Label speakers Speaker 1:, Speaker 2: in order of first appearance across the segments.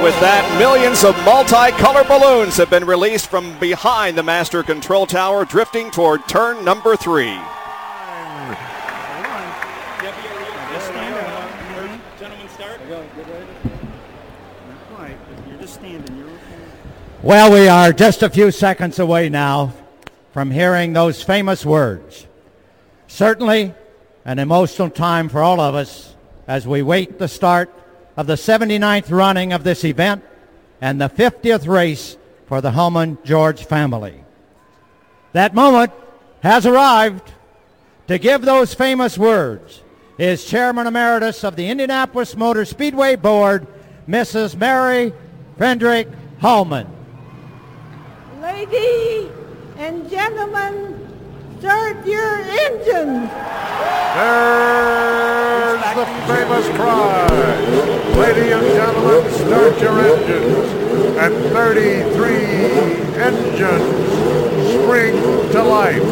Speaker 1: with that, millions of multicolored balloons have been released from behind the master control tower, drifting toward turn number 3.
Speaker 2: Gentlemen, start. You're just standing. You're okay.
Speaker 3: Well, we are just a few seconds away now from hearing those famous words. Certainly an emotional time for all of us as we wait the start of the 79th running of this event and the 50th race for the Hulman George family. That moment has arrived. To give those famous words is Chairman Emeritus of the Indianapolis Motor Speedway Board, Mrs. Mary Fendrick Hulman.
Speaker 4: Ladies and gentlemen, start your engines.
Speaker 5: There's the famous cry. Ladies and gentlemen, start your engines. And 33 engines spring to life.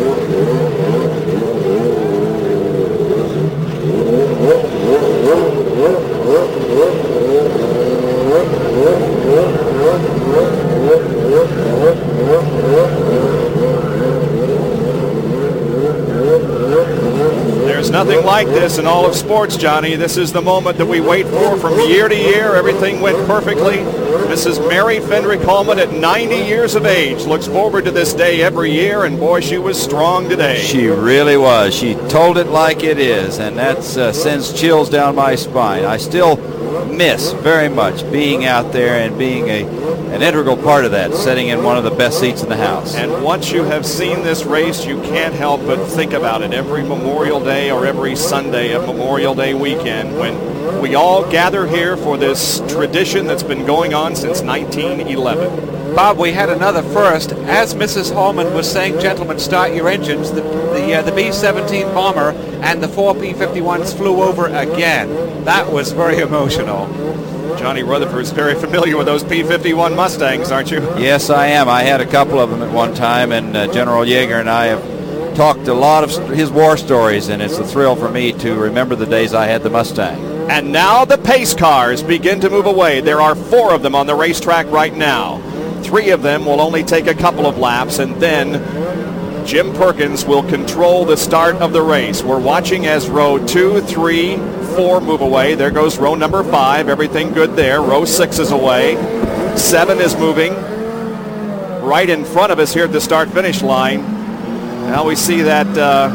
Speaker 1: There's nothing like this in all of sports, Johnny. This is the moment that we wait for from year to year. Everything went perfectly. Mrs. Mary Fendrick Hulman at 90 years of age looks forward to this day every year, and boy, she was strong today.
Speaker 6: She really was. She told it like it is, and that sends chills down my spine. I still miss very much being out there and being an integral part of that, sitting in one of the best seats in the house.
Speaker 1: And once you have seen this race, you can't help but think about it every Memorial Day or every Sunday of Memorial Day weekend when we all gather here for this tradition that's been going on since 1911.
Speaker 7: Bob, we had another first. As Mrs. Hulman was saying, gentlemen, start your engines, the B-17 bomber and the 4 P-51s flew over again. That was very emotional.
Speaker 1: Johnny Rutherford's very familiar with those P-51 Mustangs, aren't you?
Speaker 6: Yes, I am. I had a couple of them at one time, and General Yeager and I have talked a lot of his war stories, and it's a thrill for me to remember the days I had the Mustang.
Speaker 1: And now the pace cars begin to move away. There are 4 of them on the racetrack right now. 3 of them will only take a couple of laps, and then Jim Perkins will control the start of the race. We're watching as row 2, 3, 4 move away. There goes row number 5. Everything good there. Row 6 is away. 7 is moving right in front of us here at the start-finish line. Now we see that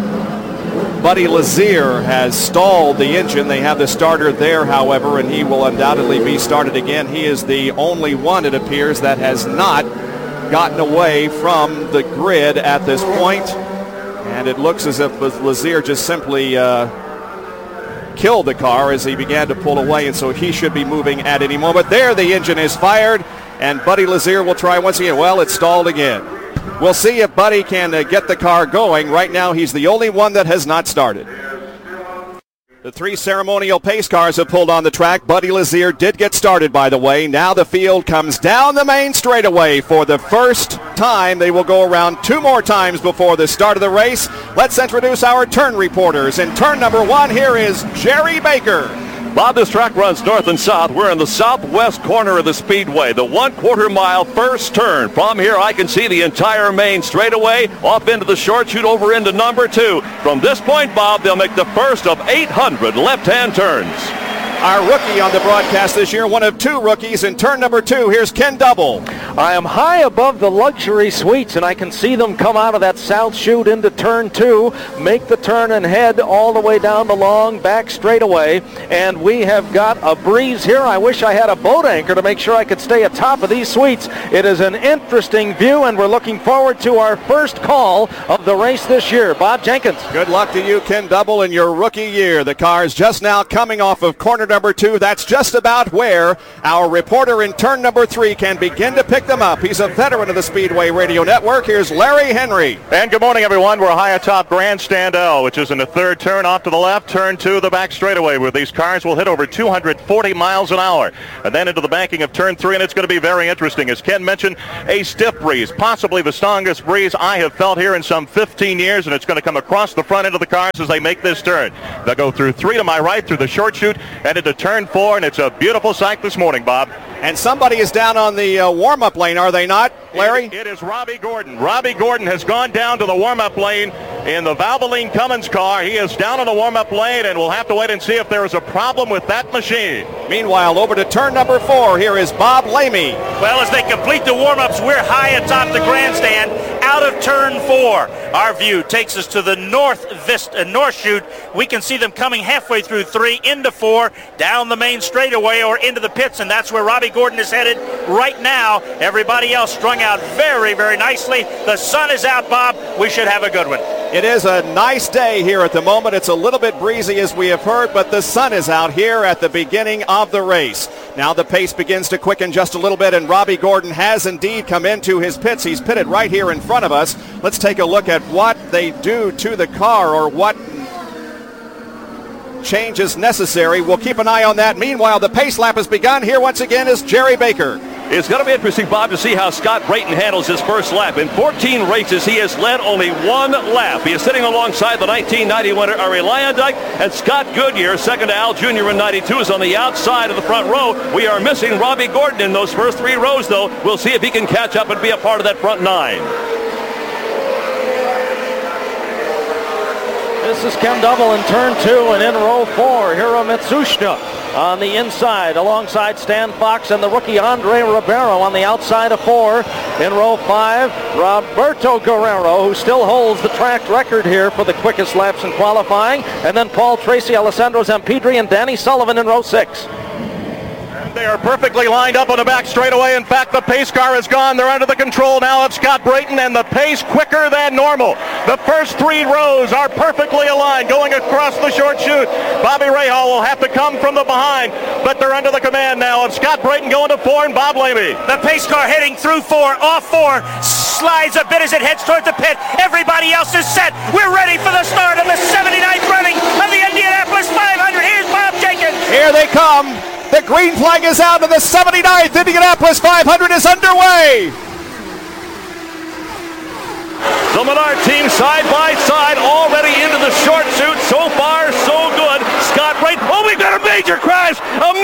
Speaker 1: Buddy Lazier has stalled the engine. They have the starter there, however, and he will undoubtedly be started again. He is the only one, it appears, that has not gotten away from the grid at this point. And it looks as if Lazier just simply killed the car as he began to pull away, and so he should be moving at any moment. There, the engine is fired, and Buddy Lazier will try once again. Well, it's stalled again. We'll see if Buddy can get the car going. Right now, he's the only one that has not started. The 3 ceremonial pace cars have pulled on the track. Buddy Lazier did get started, by the way. Now the field comes down the main straightaway for the first time. They will go around 2 more times before the start of the race. Let's introduce our turn reporters. In turn number 1, here is Jerry Baker.
Speaker 8: Bob, this track runs north and south. We're in the southwest corner of the speedway, the 1/4 mile first turn. From here, I can see the entire main straightaway, off into the short chute, over into number 2. From this point, Bob, they'll make the first of 800 left-hand turns.
Speaker 1: Our rookie on the broadcast this year, one of 2 rookies in turn number 2. Here's Ken Double.
Speaker 9: I am high above the luxury suites, and I can see them come out of that south chute into turn 2, make the turn and head all the way down the long back straightaway. And we have got a breeze here. I wish I had a boat anchor to make sure I could stay atop of these suites. It is an interesting view, and we're looking forward to our first call of the race this year. Bob Jenkins.
Speaker 1: Good luck to you, Ken Double, in your rookie year. The car's just now coming off of corner number 2. That's just about where our reporter in turn number 3 can begin to pick them up. He's a veteran of the Speedway Radio Network. Here's Larry Henry.
Speaker 8: And good morning, everyone. We're high atop Grandstand L, which is in the 3rd turn off to the left, turn 2, the back straightaway, where these cars will hit over 240 miles an hour. And then into the banking of turn 3, and it's going to be very interesting. As Ken mentioned, a stiff breeze, possibly the strongest breeze I have felt here in some 15 years, and it's going to come across the front end of the cars as they make this turn. They'll go through 3 to my right, through the short chute, and into turn 4, and it's a beautiful sight this morning, Bob.
Speaker 1: And somebody is down on the warm-up lane, are they not, Larry?
Speaker 8: It is Robbie Gordon. Robbie Gordon has gone down to the warm-up lane in the Valvoline Cummins car. He is down on the warm-up lane, and we'll have to wait and see if there is a problem with that machine.
Speaker 1: Meanwhile, over to turn number 4. Here is Bob Lamey.
Speaker 10: Well, as they complete the warm-ups, we're high atop the grandstand, out of turn 4. Our view takes us to the north chute. We can see them coming halfway through 3, into 4, down the main straightaway or into the pits, and that's where Robbie Gordon is headed right now. Everybody else strung out very, very nicely. The sun is out, Bob. We should have a good one.
Speaker 1: It is a nice day here at the moment. It's a little bit breezy, as we have heard, but the sun is out here at the beginning of the race. Now the pace begins to quicken just a little bit, and Robbie Gordon has indeed come into his pits. He's pitted right here in front of us. Let's take a look at what they do to the car, or what change is necessary. We'll keep an eye on that. Meanwhile, the pace lap has begun. Here once again is Jerry Baker.
Speaker 11: It's going to be interesting, Bob, to see how Scott Brayton handles his first lap. In 14 races, he has led only one lap. He is sitting alongside the 1990 winner, Arie Luyendyk, and Scott Goodyear, second to Al Jr. in 92, is on the outside of the front row. We are missing Robbie Gordon in those first 3 rows, though. We'll see if he can catch up and be a part of that front 9.
Speaker 9: This is Ken Double in turn 2, and in row 4, Hiro Mitsushita on the inside alongside Stan Fox and the rookie Andre Ribeiro on the outside of 4. In row 5, Roberto Guerrero, who still holds the track record here for the quickest laps in qualifying, and then Paul Tracy, Alessandro Zampidri, and Danny Sullivan in row 6.
Speaker 8: They are perfectly lined up on the back straightaway. In fact, the pace car is gone. They're under the control now of Scott Brayton, and the pace quicker than normal. The first 3 rows are perfectly aligned going across the short chute. Bobby Rahal will have to come from the behind, but they're under the command now of Scott Brayton going to 4 and Bob Lamey.
Speaker 10: The pace car heading through 4, off 4, slides a bit as it heads towards the pit. Everybody else is set. We're ready for the start of the 79th running of the Indianapolis 500. Here's Bob Jenkins.
Speaker 1: Here they come. The green flag is out, and the 79th Indianapolis 500 is underway.
Speaker 11: The Menard team side by side, already into the short chute. So far, so good. Scott Brayton. Oh, we've got a major crash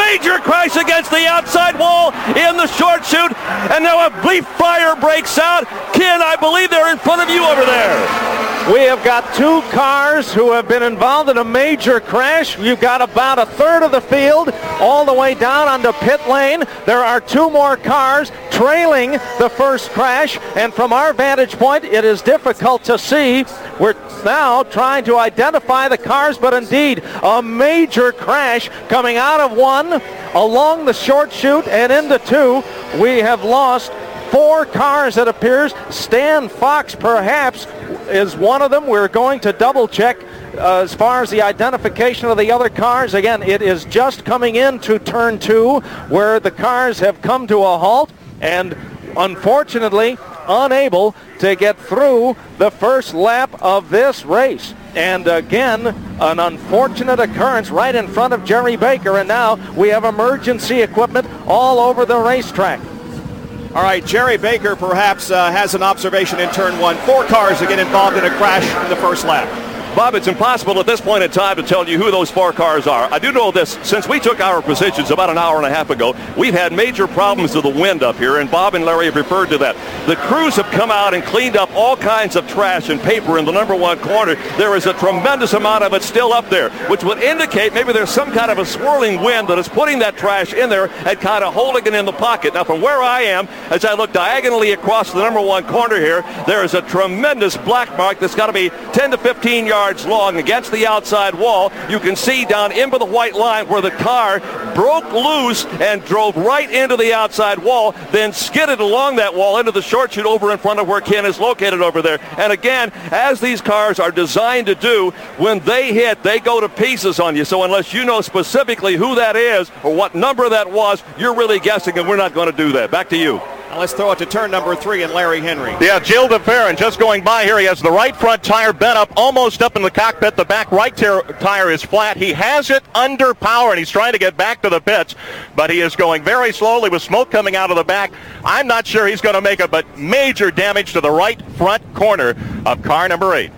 Speaker 11: against the outside wall in the short chute. And now a brief fire breaks out. Ken, I believe they're in front of you over there.
Speaker 9: We have got 2 cars who have been involved in a major crash. You've got about a third of the field all the way down onto pit lane. There are 2 more cars trailing the first crash, and from our vantage point, it is difficult to see. We're now trying to identify the cars, but indeed, a major crash coming out of 1 along the short chute and into 2. We have lost 4 cars, it appears. Stan Fox, perhaps, is one of them. We're going to double check as far as the identification of the other cars. Again, it is just coming into turn 2 where the cars have come to a halt and unfortunately unable to get through the first lap of this race. And again, an unfortunate occurrence right in front of Jerry Baker, and now we have emergency equipment all over the racetrack.
Speaker 1: All right, Jerry Baker perhaps has an observation in turn 1. 4 cars again involved in a crash in the first lap.
Speaker 11: Bob, it's impossible at this point in time to tell you who those 4 cars are. I do know this. Since we took our positions about an hour and a half ago, we've had major problems with the wind up here, and Bob and Larry have referred to that. The crews have come out and cleaned up all kinds of trash and paper in the number 1 corner. There is a tremendous amount of it still up there, which would indicate maybe there's some kind of a swirling wind that is putting that trash in there and kind of holding it in the pocket. Now, from where I am, as I look diagonally across the number 1 corner here, there is a tremendous black mark that's got to be 10 to 15 yards long against the outside wall. You can see down into the white line where the car broke loose and drove right into the outside wall, then skidded along that wall into the short chute over in front of where Ken is located over there. And again, as these cars are designed to do, when they hit, they go to pieces on you. So unless you know specifically who that is or what number that was, you're really guessing, and we're not going to do that. Back to you.
Speaker 1: Now let's throw it to turn number 3 and Larry Henry.
Speaker 8: Yeah, Gilles de Ferran just going by here. He has the right front tire bent up, almost up in the cockpit. The back right tire is flat. He has it under power, and he's trying to get back to the pits, but he is going very slowly with smoke coming out of the back. I'm not sure he's going to make it, but major damage to the right front corner of car number 8.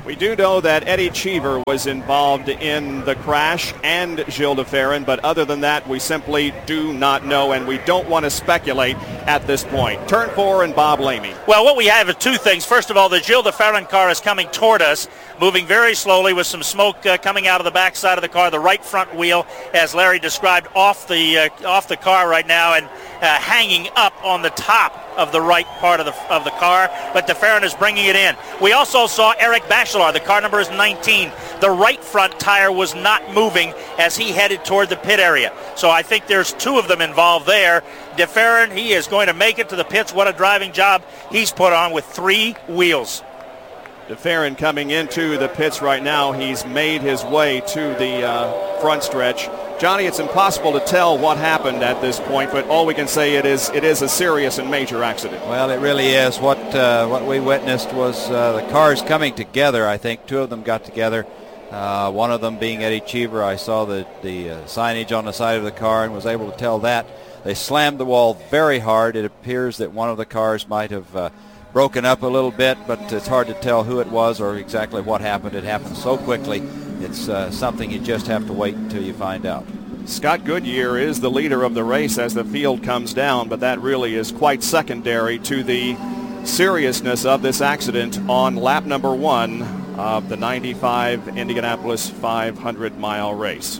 Speaker 1: We do know that Eddie Cheever was involved in the crash and Gilles de Ferran, but other than that, we simply do not know, and we don't want to speculate at this point. Turn 4 and Bob Lamey.
Speaker 10: Well, what we have is two things. First of all, the Gilles de Ferran car is coming toward us, moving very slowly with some smoke coming out of the backside of the car. The right front wheel, as Larry described, off the car right now and hanging up on the top of the right part of the car, but de Ferran is bringing it in. We also saw Eric Bachelard. The car number is 19. The right front tire was not moving as he headed toward the pit area. So I think there's two of them involved there. De Ferran, he is going to make it to the pits. What a driving job he's put on with 3 wheels.
Speaker 1: De Ferran coming into the pits right now. He's made his way to the front stretch. Johnny, it's impossible to tell what happened at this point, but all we can say it is a serious and major accident.
Speaker 6: Well, it really is. What we witnessed was the cars coming together. I think 2 of them got together. One of them being Eddie Cheever. I saw the signage on the side of the car and was able to tell that. They slammed the wall very hard. It appears that one of the cars might have broken up a little bit, but it's hard to tell who it was or exactly what happened. It happened so quickly. It's something you just have to wait until you find out.
Speaker 1: Scott Goodyear is the leader of the race as the field comes down, but that really is quite secondary to the seriousness of this accident on lap number 1 of the 95 Indianapolis 500-mile race.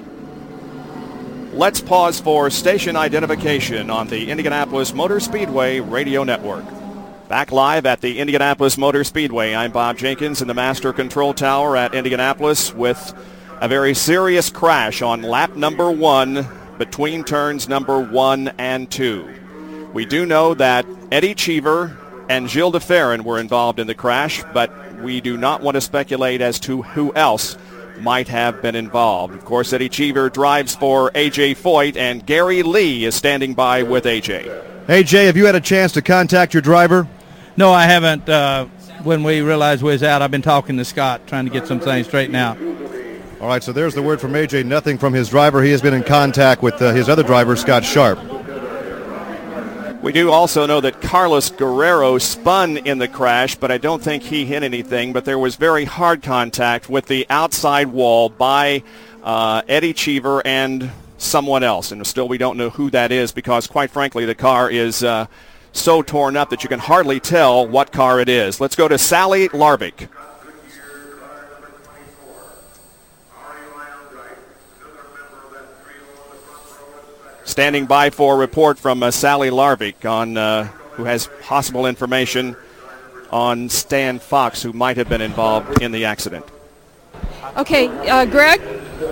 Speaker 1: Let's pause for station identification on the Indianapolis Motor Speedway Radio Network. Back live at the Indianapolis Motor Speedway, I'm Bob Jenkins in the Master Control Tower at Indianapolis with a very serious crash on lap number 1 between turns number 1 and 2. We do know that Eddie Cheever and Gilles de Ferran were involved in the crash, but we do not want to speculate as to who else might have been involved. Of course, Eddie Cheever drives for A.J. Foyt, and Gary Lee is standing by with A.J.
Speaker 12: A.J., have you had a chance to contact your driver?
Speaker 13: No, I haven't. When we realized we was out, I've been talking to Scott, trying to get some things straightened out.
Speaker 12: All right, so there's the word from A.J. Nothing from his driver. He has been in contact with his other driver, Scott Sharp.
Speaker 1: We do also know that Carlos Guerrero spun in the crash, but I don't think he hit anything. But there was very hard contact with the outside wall by Eddie Cheever and someone else. And still we don't know who that is because, quite frankly, the car is so torn up that you can hardly tell what car it is. Let's go to Sally Larvik. Standing by for a report from Sally Larvik on who has possible information on Stan Fox, who might have been involved in the accident.
Speaker 14: Okay, Greg?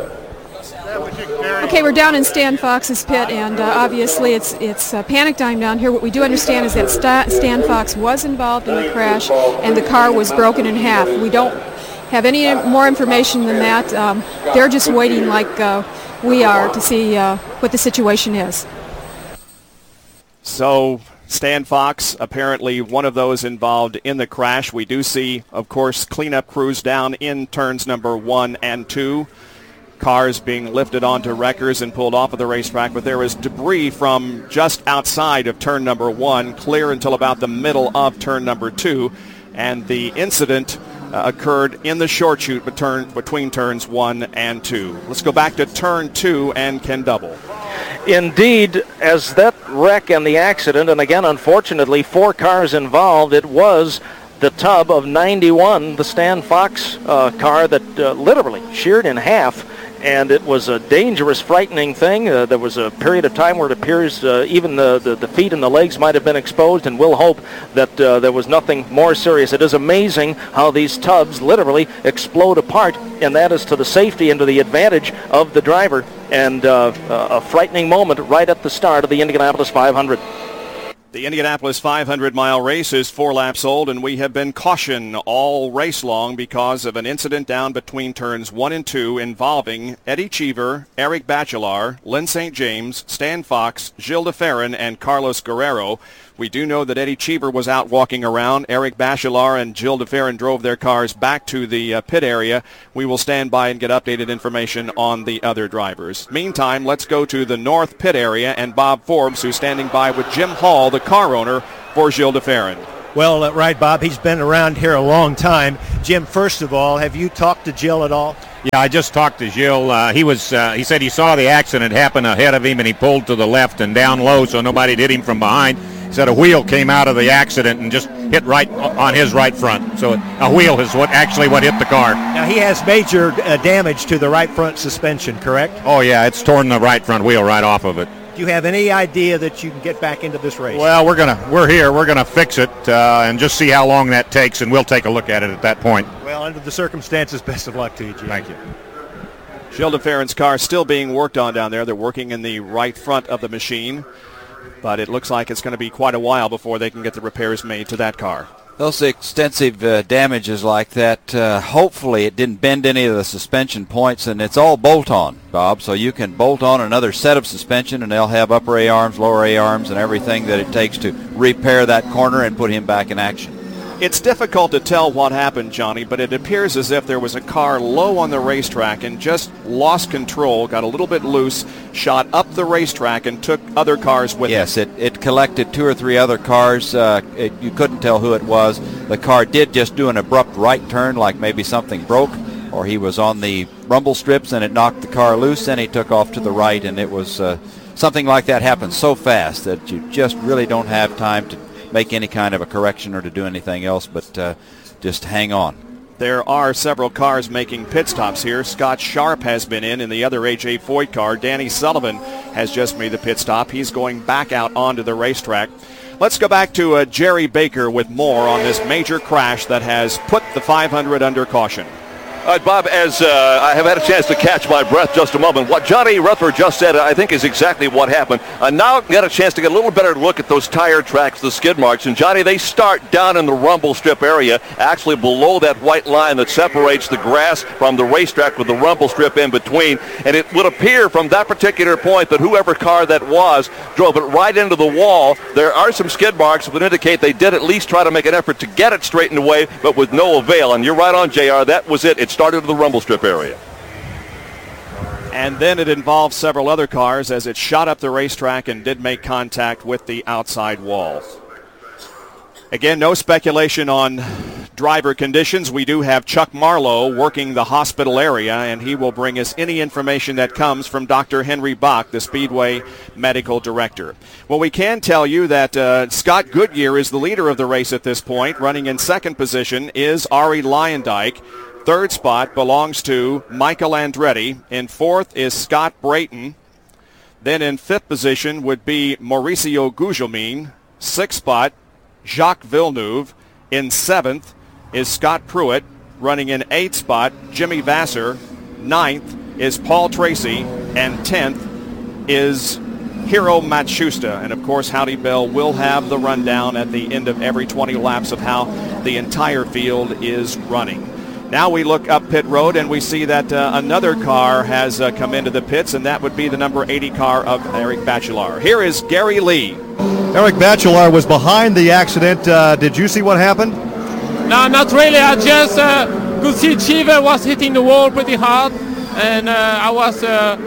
Speaker 14: Okay, we're down in Stan Fox's pit, and obviously it's panic time down here. What we do understand is that Stan Fox was involved in the crash, and the car was broken in half. We don't have any more information than that. They're just waiting like we are to see what the situation is.
Speaker 1: So Stan Fox, apparently one of those involved in the crash. We do see, of course, cleanup crews down in turns number 1 and 2. Cars being lifted onto wreckers and pulled off of the racetrack, but there is debris from just outside of turn number 1, clear until about the middle of turn number 2, and the incident occurred in the short chute between turns 1 and 2. Let's go back to turn 2 and Ken Double.
Speaker 9: Indeed, as that wreck and the accident, and again, unfortunately, 4 cars involved, it was the tub of 91, the Stan Fox car that literally sheared in half. And it was a dangerous, frightening thing. There was a period of time where it appears even the feet and the legs might have been exposed, and we'll hope that there was nothing more serious. It is amazing how these tubs literally explode apart, and that is to the safety and to the advantage of the driver, and a frightening moment right at the start of the Indianapolis 500.
Speaker 1: The Indianapolis 500-mile race is 4 laps old, and we have been cautioned all race long because of an incident down between turns 1 and 2 involving Eddie Cheever, Eric Bachelard, Lynn St. James, Stan Fox, Gilles de Ferran, and Carlos Guerrero. We do know that Eddie Cheever was out walking around. Eric Bachelard and Gilles de Ferran drove their cars back to the pit area. We will stand by and get updated information on the other drivers. Meantime, let's go to the north pit area and Bob Forbes, who's standing by with Jim Hall, the car owner for Gilles de Ferran.
Speaker 15: Well, right, Bob. He's been around here a long time. Jim, first of all, have you talked to Jill at all?
Speaker 16: Yeah, I just talked to Jill. He said he saw the accident happen ahead of him, and he pulled to the left and down low so nobody hit him from behind. He said a wheel came out of the accident and just hit right on his right front. So a wheel is what hit the car.
Speaker 15: Now, he has major damage to the right front suspension, correct?
Speaker 16: Oh, yeah, it's torn the right front wheel right off of it.
Speaker 15: Do you have any idea that you can get back into this race?
Speaker 16: Well, we're here. We're gonna fix it and just see how long that takes, and we'll take a look at it at that point.
Speaker 15: Well, under the circumstances, best of luck to you, Jim.
Speaker 16: Thank you.
Speaker 1: Gilles de Ferran's car still being worked on down there. They're working in the right front of the machine, but it looks like it's going to be quite a while before they can get the repairs made to that car.
Speaker 6: Those extensive damages like that, hopefully it didn't bend any of the suspension points, and it's all bolt-on, Bob, so you can bolt on another set of suspension, and they'll have upper A-arms, lower A-arms, and everything that it takes to repair that corner and put him back in action.
Speaker 1: It's difficult to tell what happened, Johnny, but it appears as if there was a car low on the racetrack and just lost control, got a little bit loose, shot up the racetrack, and took other cars with it.
Speaker 6: Yes, it collected 2 or 3 other cars. You couldn't tell who it was. The car did just do an abrupt right turn, like maybe something broke, or he was on the rumble strips and it knocked the car loose, and he took off to the right, and it was something like that happens so fast that you just really don't have time to make any kind of a correction or to do anything else, but just hang on.
Speaker 1: There are several cars making pit stops here. Scott Sharp has been in the other A.J. Foyt car. Danny Sullivan has just made the pit stop. He's going back out onto the racetrack. Let's go back to Jerry Baker with more on this major crash that has put the 500 under caution.
Speaker 11: All right, Bob, as I have had a chance to catch my breath just a moment, what Johnny Rutherford just said, I think, is exactly what happened. Now got a chance to get a little better look at those tire tracks, the skid marks. And, Johnny, they start down in the rumble strip area, actually below that white line that separates the grass from the racetrack with the rumble strip in between. And it would appear from that particular point that whoever car that was drove it right into the wall. There are some skid marks that would indicate they did at least try to make an effort to get it straightened away, but with no avail. And you're right on, JR. That was it. It started to the rumble strip area.
Speaker 1: And then it involved several other cars as it shot up the racetrack and did make contact with the outside wall. Again, no speculation on driver conditions. We do have Chuck Marlowe working the hospital area, and he will bring us any information that comes from Dr. Henry Bach, the Speedway medical director. Well, we can tell you that Scott Goodyear is the leader of the race at this point. Running in second position is Ari Leyendijk. Third spot belongs to Michael Andretti. In fourth is Scott Brayton. Then in fifth position would be Mauricio Gugelmin. Sixth spot, Jacques Villeneuve. In seventh is Scott Pruitt. Running in eighth spot, Jimmy Vasser. Ninth is Paul Tracy. And 10th is Hiro Matsushita. And of course, Howdy Bell will have the rundown at the end of every 20 laps of how the entire field is running. Now we look up pit road and we see that another car has come into the pits, and that would be the number 80 car of Eric Bachelard. Here is Gary Lee.
Speaker 12: Eric Bachelard was behind the accident. Did you see what happened?
Speaker 17: No, not really. I just could see Cheever was hitting the wall pretty hard, and I was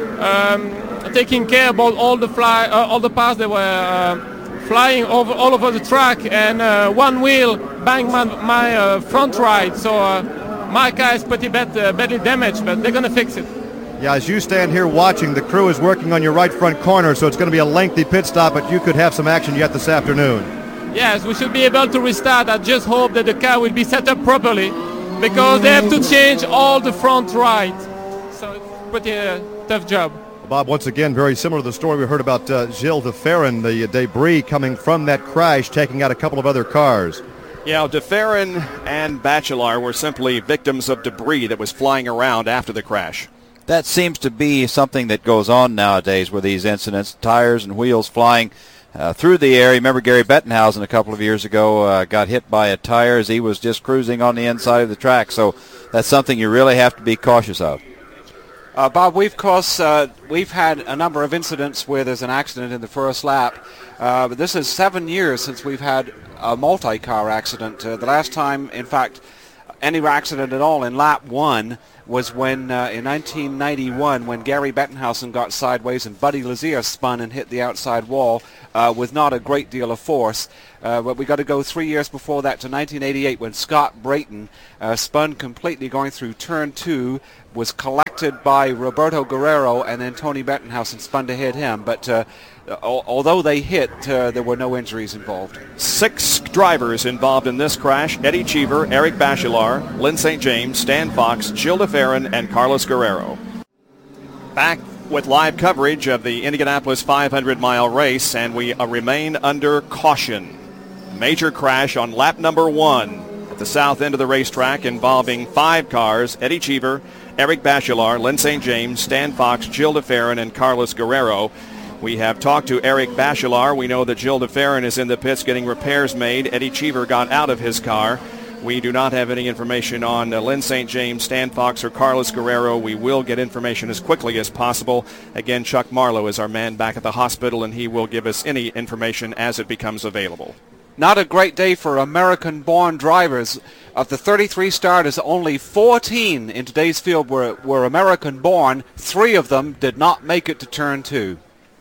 Speaker 17: taking care about all the parts that were flying all over the track, and one wheel banged my front right, so my car is pretty badly damaged, but they're going to fix it.
Speaker 12: Yeah, as you stand here watching, the crew is working on your right front corner, so it's going to be a lengthy pit stop, but you could have some action yet this afternoon.
Speaker 17: Yes, we should be able to restart. I just hope that the car will be set up properly, because they have to change all the front right. So it's pretty tough job.
Speaker 12: Bob, once again, very similar to the story we heard about Gilles de Ferran, the debris coming from that crash, taking out a couple of other cars.
Speaker 1: Yeah, de Ferran and Bachelard were simply victims of debris that was flying around after the crash.
Speaker 6: That seems to be something that goes on nowadays with these incidents, tires and wheels flying through the air. Remember Gary Bettenhausen a couple of years ago got hit by a tire as he was just cruising on the inside of the track. So that's something you really have to be cautious of.
Speaker 7: Bob, we've had a number of incidents where there's an accident in the first lap. But this is 7 years since we've had a multi-car accident. The last time, in fact, any accident at all in lap 1 was when in 1991 when Gary Bettenhausen got sideways and Buddy Lazier spun and hit the outside wall with not a great deal of force. But we got to go 3 years before that to 1988 when Scott Brayton spun completely going through turn 2, was collected by Roberto Guerrero, and then Tony Bettenhausen spun to hit him. But although they hit, there were no injuries involved.
Speaker 1: 6 drivers involved in this crash: Eddie Cheever, Eric Bachelard, Lynn St. James, Stan Fox, Gil de Ferran, and Carlos Guerrero. Back with live coverage of the Indianapolis 500-mile race, and we remain under caution. Major crash on lap number 1 at the south end of the racetrack involving 5 cars: Eddie Cheever, Eric Bachelard, Lynn St. James, Stan Fox, Gil de Ferran, and Carlos Guerrero. We have talked to Eric Bachelard. We know that Gil de Ferran is in the pits getting repairs made. Eddie Cheever got out of his car. We do not have any information on Lynn St. James, Stan Fox, or Carlos Guerrero. We will get information as quickly as possible. Again, Chuck Marlowe is our man back at the hospital, and he will give us any information as it becomes available.
Speaker 7: Not a great day for American-born drivers. Of the 33 starters, only 14 in today's field were American-born. 3 of them did not make it to turn 2.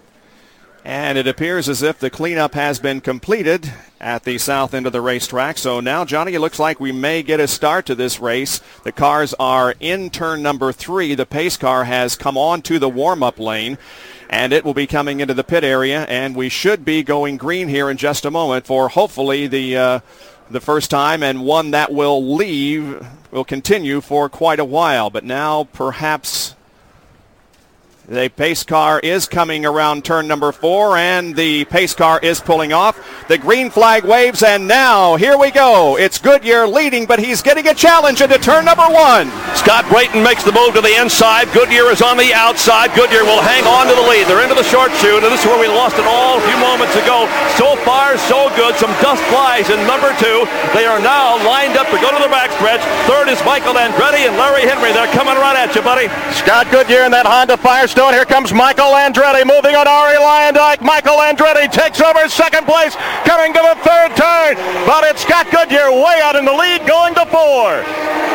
Speaker 1: And it appears as if the cleanup has been completed at the south end of the racetrack. So now, Johnny, it looks like we may get a start to this race. The cars are in turn number 3. The pace car has come on to the warm-up lane, and it will be coming into the pit area. And we should be going green here in just a moment for hopefully the first time, and one that will continue for quite a while. But now perhaps the pace car is coming around turn number 4, and the pace car is pulling off. The green flag waves, and now here we go. It's Goodyear leading, but he's getting a challenge into turn number 1.
Speaker 11: Scott Brayton makes the move to the inside. Goodyear is on the outside. Goodyear will hang on to the lead. They're into the short chute, and this is where we lost it all a few moments ago. So far, so good. Some dust flies in number 2. They are now lined up to go to the backstretch. Third is Michael Andretti and Larry Henry. They're coming right at you, buddy.
Speaker 8: Scott Goodyear in that Honda Firestone. Here comes Michael Andretti moving on Ari Luyendyk. Michael Andretti takes over second place, coming to the third turn. But it's Scott Goodyear way out in the lead, going to 4.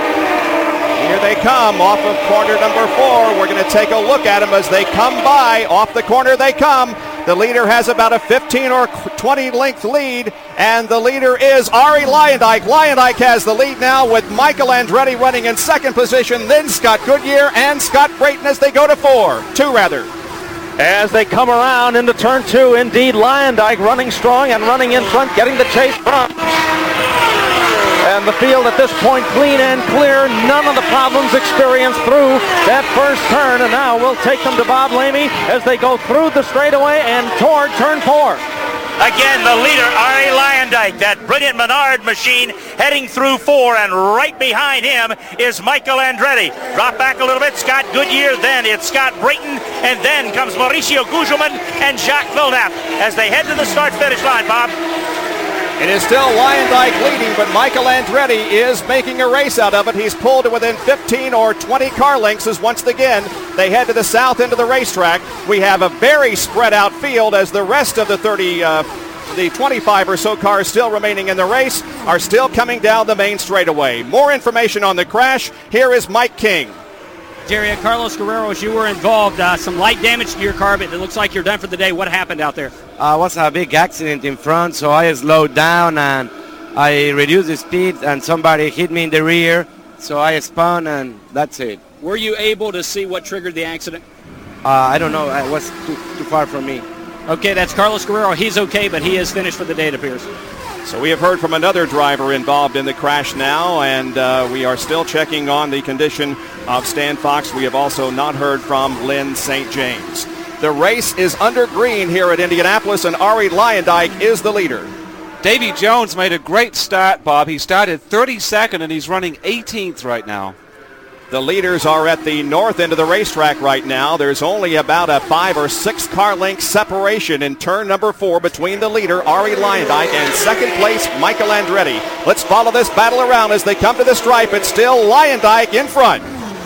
Speaker 1: Here they come off of corner number 4. We're going to take a look at them as they come by. Off the corner they come. The leader has about a 15 or 20 length lead, and the leader is Ari Luyendyk. Luyendyk has the lead now with Michael Andretti running in second position, then Scott Goodyear and Scott Brayton as they go to 2 rather.
Speaker 9: As they come around into turn 2, indeed, Luyendyk running strong and running in front, getting the chase front. And the field at this point clean and clear. None of the problems experienced through that first turn. And now we'll take them to Bob Lamey as they go through the straightaway and toward turn 4.
Speaker 10: Again, the leader, Ari Luyendyk, that brilliant Menard machine heading through 4, and right behind him is Michael Andretti. Drop back a little bit, Scott Goodyear, then it's Scott Brayton, and then comes Mauricio Gugelmin and Jacques Villeneuve as they head to the start-finish line, Bob.
Speaker 1: It is still Luyendyk leading, but Michael Andretti is making a race out of it. He's pulled to within 15 or 20 car lengths as once again they head to the south end of the racetrack. We have a very spread out field as the rest of the 25 or so cars still remaining in the race are still coming down the main straightaway. More information on the crash. Here is Mike King.
Speaker 2: Jerry, Carlos Guerrero, as you were involved, some light damage to your car, but it looks like you're done for the day. What happened out there?
Speaker 18: Was a big accident in front, so I slowed down and I reduced the speed, and somebody hit me in the rear, so I spun, and that's it.
Speaker 2: Were you able to see what triggered the accident?
Speaker 18: I don't know. It was too far from me.
Speaker 2: Okay, that's Carlos Guerrero. He's okay, but he is finished for the day, it appears.
Speaker 1: So we have heard from another driver involved in the crash now, and we are still checking on the condition of Stan Fox. We have also not heard from Lynn St. James. The race is under green here at Indianapolis, and Ari Luyendyk is the leader.
Speaker 7: Davy Jones made a great start, Bob. He started 32nd, and he's running 18th right now.
Speaker 1: The leaders are at the north end of the racetrack right now. There's only about a 5 or 6 car length separation in turn number 4 between the leader, Ari Luyendyk, and second place, Michael Andretti. Let's follow this battle around as they come to the stripe. It's still Luyendyk in front.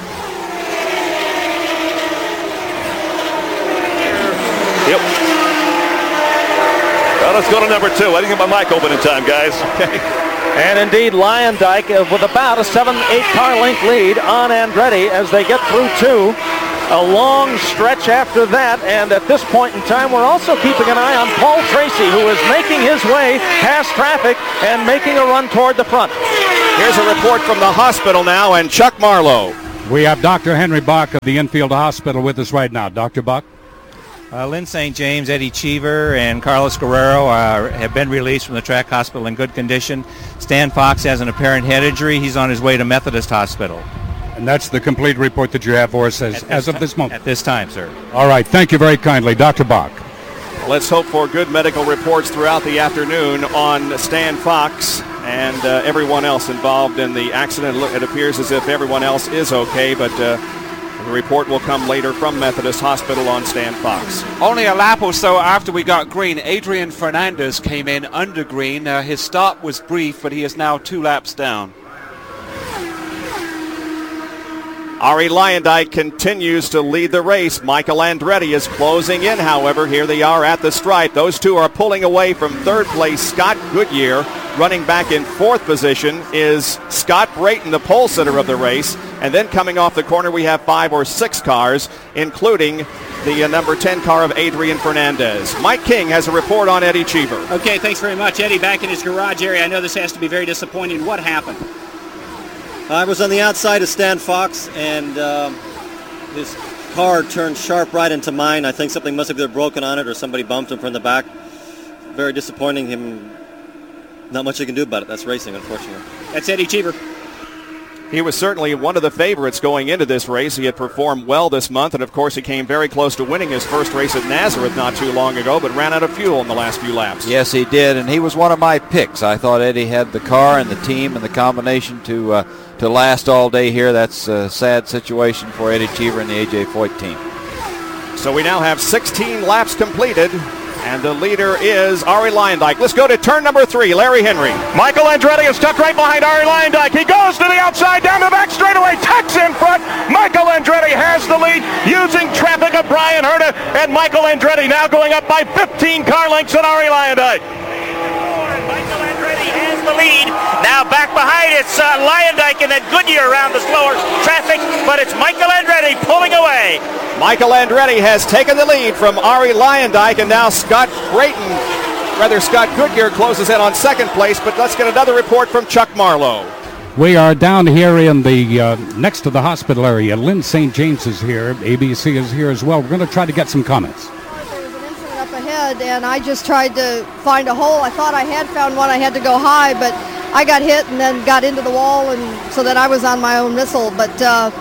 Speaker 11: Yep. Well, let's go to number 2. I didn't get my mic open in time, guys. Okay.
Speaker 9: And indeed, Lyondike with about a 7-8 car length lead on Andretti as they get through 2. A long stretch after that, and at this point in time, we're also keeping an eye on Paul Tracy, who is making his way past traffic and making a run toward the front.
Speaker 1: Here's a report from the hospital now, and Chuck Marlowe.
Speaker 19: We have Dr. Henry Bach of the Infield Hospital with us right now. Dr. Bach?
Speaker 20: Lynn St. James, Eddie Cheever, and Carlos Guerrero have been released from the track hospital in good condition. Stan Fox has an apparent head injury. He's on his way to Methodist Hospital.
Speaker 19: And that's the complete report that you have for us as of this moment?
Speaker 20: At this time, sir.
Speaker 19: All right. Thank you very kindly, Dr. Bach.
Speaker 1: Let's hope for good medical reports throughout the afternoon on Stan Fox and everyone else involved in the accident. It appears as if everyone else is okay, but the report will come later from Methodist Hospital on Stan Fox.
Speaker 7: Only a lap or so after we got green, Adrian Fernandez came in under green. His start was brief, but he is now 2 laps down.
Speaker 1: Arie Luyendyk continues to lead the race. Michael Andretti is closing in, however. Here they are at the stripe. Those two are pulling away from third place. Scott Goodyear running back in fourth position is Scott Brayton, the pole sitter of the race. And then coming off the corner, we have 5 or 6 cars, including the number 10 car of Adrian Fernandez. Mike King has a report on Eddie Cheever.
Speaker 2: Okay, thanks very much. Eddie, back in his garage area. I know this has to be very disappointing. What happened?
Speaker 21: I was on the outside of Stan Fox, and his car turned sharp right into mine. I think something must have been broken on it, or somebody bumped him from the back. Very disappointing. Not much you can do about it. That's racing, unfortunately.
Speaker 2: That's Eddie Cheever.
Speaker 1: He was certainly one of the favorites going into this race. He had performed well this month, and of course he came very close to winning his first race at Nazareth not too long ago, but ran out of fuel in the last few laps.
Speaker 6: Yes, he did, and he was one of my picks. I thought Eddie had the car and the team and the combination to last all day here. That's a sad situation for Eddie Cheever and the A.J. Foyt team.
Speaker 1: So we now have 16 laps completed, and the leader is Arie Luyendyk. Let's go to turn number 3, Larry Henry.
Speaker 8: Michael Andretti is tucked right behind Arie Luyendyk. He goes to the outside, down the back straightaway, tucks in front. Michael Andretti has the lead using traffic of Brian Herta, and Michael Andretti now going up by 15 car lengths on Arie Luyendyk.
Speaker 10: Michael Andretti has the lead. Now back behind it's Luyendyk and then Goodyear around the slower traffic, but it's Michael Andretti pulling away.
Speaker 1: Michael Andretti has taken the lead from Arie Luyendyk, and now Scott Goodyear closes in on second place, but let's get another report from Chuck Marlowe.
Speaker 19: We are down here in the next to the hospital area. Lynn St. James is here. ABC is here as well. We're going to try to get some comments.
Speaker 22: Up ahead, and I just tried to find a hole. I thought I had found one. I had to go high, but I got hit and then got into the wall, and so then I was on my own missile. But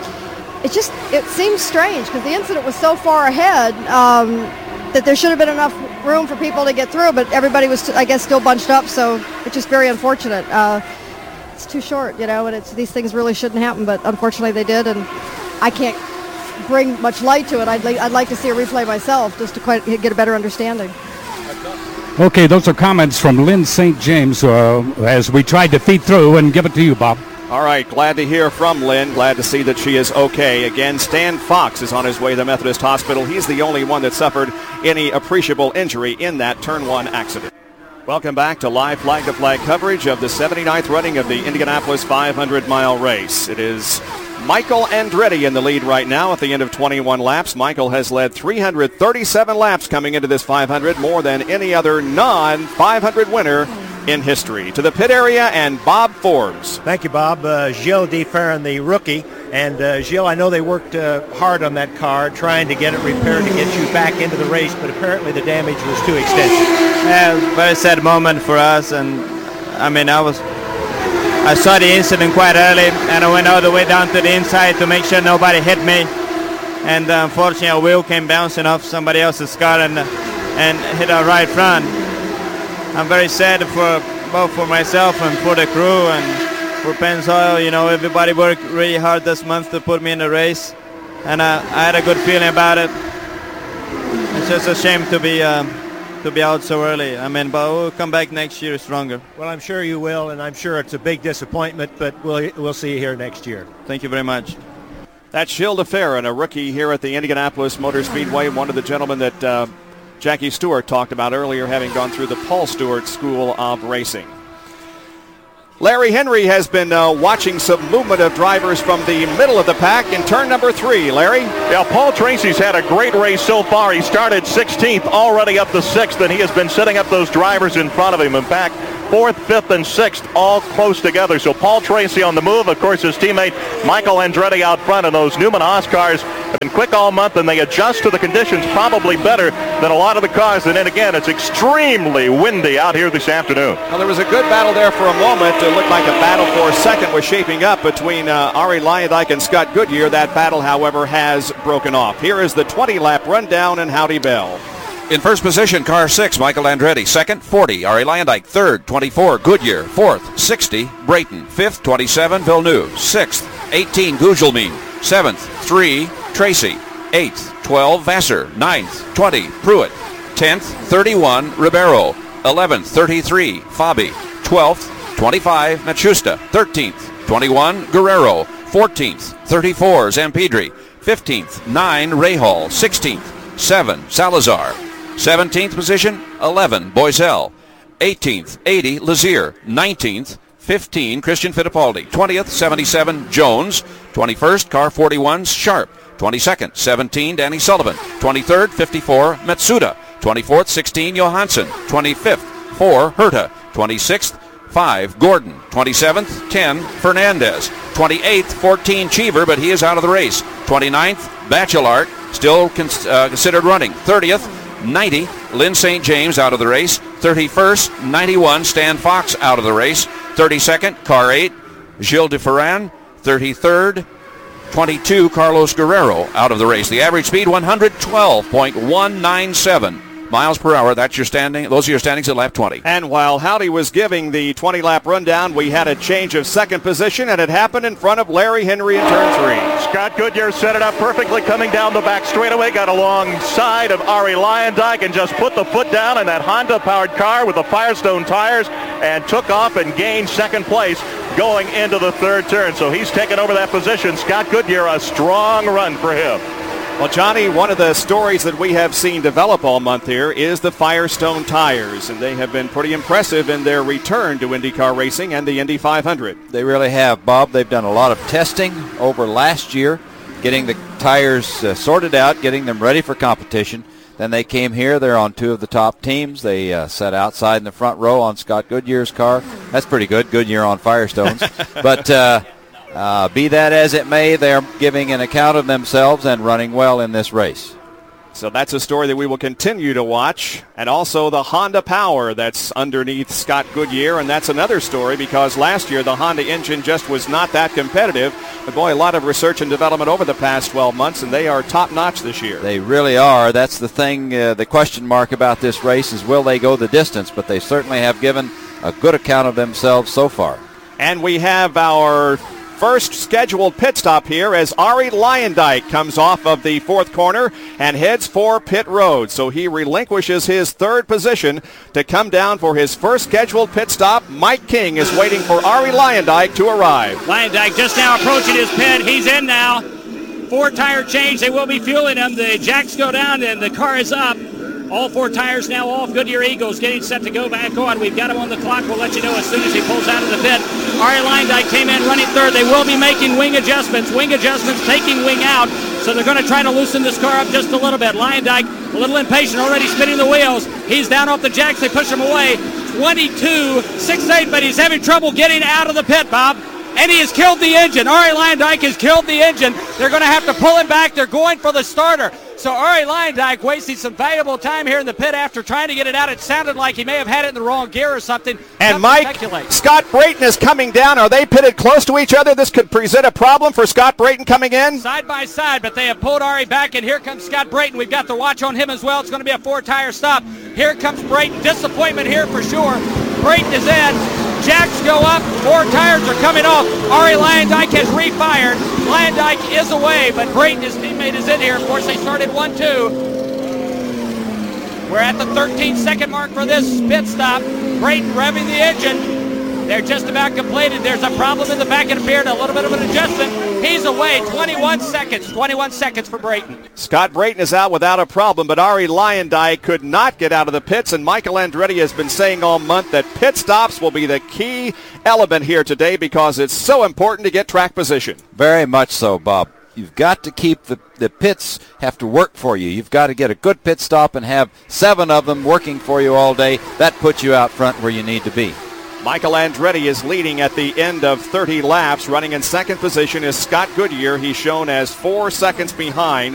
Speaker 22: it seems strange because the incident was so far ahead that there should have been enough room for people to get through, but everybody was, I guess, still bunched up, so it's just very unfortunate. It's too short, and these things really shouldn't happen, but unfortunately they did, and I can't bring much light to it. I'd like to see a replay myself just to quite get a better understanding.
Speaker 19: Okay, those are comments from Lynn St. James as we tried to feed through and give it to you, Bob.
Speaker 1: All right, glad to hear from Lynn. Glad to see that she is okay. Again, Stan Fox is on his way to Methodist Hospital. He's the only one that suffered any appreciable injury in that Turn 1 accident. Welcome back to live flag-to-flag coverage of the 79th running of the Indianapolis 500-mile race. It is Michael Andretti in the lead right now at the end of 21 laps. Michael has led 337 laps coming into this 500, more than any other non-500 winner in history. To the pit area, and Bob Forbes.
Speaker 15: Thank you, Bob. Gilles Deferin, the rookie. And Gilles, I know they worked hard on that car, trying to get it repaired to get you back into the race, but apparently the damage was too extensive.
Speaker 20: Yeah, it was a very sad moment for us, and I saw the incident quite early, and I went all the way down to the inside to make sure nobody hit me. And unfortunately, a wheel came bouncing off somebody else's car and hit our right front. I'm very sad both for myself and for the crew and for Pennzoil. Everybody worked really hard this month to put me in the race, and I had a good feeling about it. It's just a shame to be out so early. But we'll come back next year stronger.
Speaker 15: Well, I'm sure you will, and I'm sure it's a big disappointment, but we'll see you here next year.
Speaker 20: Thank you very much.
Speaker 1: That's Gilles Deferin, a rookie here at the Indianapolis Motor Speedway, one of the gentlemen that Jackie Stewart talked about earlier, having gone through the Paul Stewart School of Racing. Larry Henry has been watching some movement of drivers from the middle of the pack in turn number 3. Larry?
Speaker 8: Yeah, Paul Tracy's had a great race so far. He started 16th, already up to 6th, and he has been setting up those drivers in front of him. In fact, 4th, 5th, and 6th all close together. So Paul Tracy on the move. Of course, his teammate Michael Andretti out front, and those Newman Haas cars have been quick all month, and they adjust to the conditions probably better than a lot of the cars. And then again, it's extremely windy out here this afternoon.
Speaker 1: Well, there was a good battle there for a moment. It looked like a battle for second was shaping up between Arie Luyendyk and Scott Goodyear. That battle, however, has broken off. Here is the 20-lap rundown and Howdy Bell.
Speaker 3: In first position, car 6, Michael Andretti. Second, 40, Arie Luyendyk. Third, 24, Goodyear. Fourth, 60, Brayton. Fifth, 27, Villeneuve. Sixth, 18, Gugelmin. Seventh, 3, Tracy. Eighth, 12, Vassar. Ninth, 20, Pruitt. 10th, 31, Ribeiro. 11th, 33, Fabi. 12th, 25, Machusta. 13th, 21, Guerrero. 14th, 34, Zampedri. 15th, 9, Rahal. 16th, 7, Salazar. 17th position, 11, Boisel. 18th, 80, Lazier. 19th, 15, Christian Fittipaldi. 20th, 77, Jones. 21st, car 41, Sharp. 22nd, 17, Danny Sullivan. 23rd, 54, Matsuda. 24th, 16, Johansson. 25th, 4, Herta. 26th, 5, Gordon. 27th, 10, Fernandez. 28th, 14, Cheever, but he is out of the race. 29th, Bachelart, still considered running. 30th, 90, Lynn St. James out of the race. 31st, 91, Stan Fox out of the race. 32nd, car 8, Gilles de Ferran. 33rd, 22, Carlos Guerrero out of the race. The average speed, 112.197 miles per hour. That's your standing. Those are your standings at lap 20.
Speaker 1: And while Howdy was giving the 20-lap rundown, we had a change of second position, and it happened in front of Larry Henry in turn 3.
Speaker 8: Scott Goodyear set it up perfectly coming down the back straightaway, got alongside of Arie Luyendyk and just put the foot down in that Honda-powered car with the Firestone tires and took off and gained second place going into the third turn. So he's taken over that position. Scott Goodyear, a strong run for him.
Speaker 1: Well, Johnny, one of the stories that we have seen develop all month here is the Firestone tires, and they have been pretty impressive in their return to IndyCar racing and the Indy 500.
Speaker 6: They really have, Bob. They've done a lot of testing over last year, getting the tires sorted out, getting them ready for competition. Then they came here. They're on 2 of the top teams. They sat outside in the front row on Scott Goodyear's car. That's pretty good, Goodyear on Firestones. But be that as it may, they're giving an account of themselves and running well in this race.
Speaker 1: So that's a story that we will continue to watch. And also the Honda power that's underneath Scott Goodyear. And that's another story because last year the Honda engine just was not that competitive. But boy, a lot of research and development over the past 12 months, and they are top-notch this year.
Speaker 6: They really are. That's the thing, the question mark about this race is will they go the distance? But they certainly have given a good account of themselves so far.
Speaker 1: And we have our first scheduled pit stop here as Arie Luyendyk comes off of the 4th corner and heads for pit road. So he relinquishes his 3rd position to come down for his first scheduled pit stop. Mike King is waiting for Arie Luyendyk to arrive.
Speaker 2: Luyendyk just now approaching his pit. He's in now. 4-tire change. They will be fueling him. The jacks go down and the car is up. All 4 tires now off. Goodyear Eagles getting set to go back on. We've got him on the clock. We'll let you know as soon as he pulls out of the pit. Arie Luyendyk came in running 3rd. They will be making wing adjustments. Wing adjustments, taking wing out. So they're going to try to loosen this car up just a little bit. Luyendyk, a little impatient, already spinning the wheels. He's down off the jacks. They push him away. 22.68, but he's having trouble getting out of the pit, Bob. And he has killed the engine. Arie Luyendyk has killed the engine. They're going to have to pull him back. They're going for the starter. So Arie Luyendyk wasting some valuable time here in the pit after trying to get it out. It sounded like he may have had it in the wrong gear or something.
Speaker 1: And Mike, Scott Brayton is coming down. Are they pitted close to each other? This could present a problem for Scott Brayton coming in.
Speaker 2: Side by side, but they have pulled Arie back, and here comes Scott Brayton. We've got the watch on him as well. It's going to be a 4-tire stop. Here comes Brayton. Disappointment here for sure. Brayton is in. Jacks go up. 4 tires are coming off. Arie Luyendyk has refired. Luyendyk is away, but Brayton, his teammate, is in here. Of course, they started 1-2. We're at the 13-second mark for this pit stop. Brayton revving the engine. They're just about completed. There's a problem in the back of the beard, a little bit of an adjustment. He's away, 21 seconds for Brayton.
Speaker 1: Scott Brayton is out without a problem, but Ari Luyendyk could not get out of the pits, and Michael Andretti has been saying all month that pit stops will be the key element here today because it's so important to get track position.
Speaker 6: Very much so, Bob. You've got to keep the pits have to work for you. You've got to get a good pit stop and have 7 of them working for you all day. That puts you out front where you need to be.
Speaker 1: Michael Andretti is leading at the end of 30 laps. Running in second position is Scott Goodyear. He's shown as 4 seconds behind